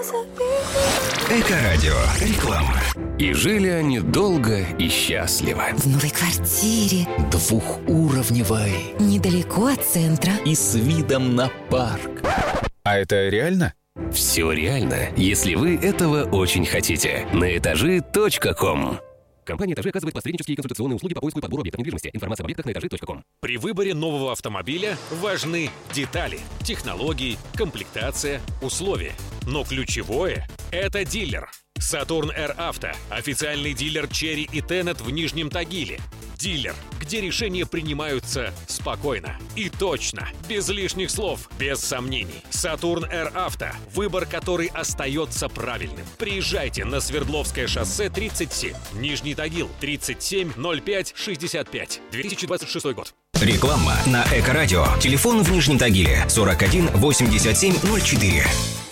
Эко-радио. Реклама. И жили они долго и счастливо. В новой квартире, двухуровневой, недалеко от центра и с видом на парк. А это реально? Все реально, если вы этого очень хотите. На этажи.ком. Компания «Этажи» оказывает посреднические и консультационные услуги по поиску и подбору объектов недвижимости. Информация об объектах на этажи.ком. При выборе нового автомобиля важны детали, технологии, комплектация, условия. Но ключевое – это дилер. Saturn Air Auto – официальный дилер Chery и Tenet в Нижнем Тагиле. Дилер, где решения принимаются спокойно и точно, без лишних слов, без сомнений. Saturn Air Auto – выбор, который остается правильным. Приезжайте на Свердловское шоссе 37, Нижний Тагил, 370565, 2026 год. Реклама на Эко-радио. Телефон в Нижнем Тагиле 41 87 04.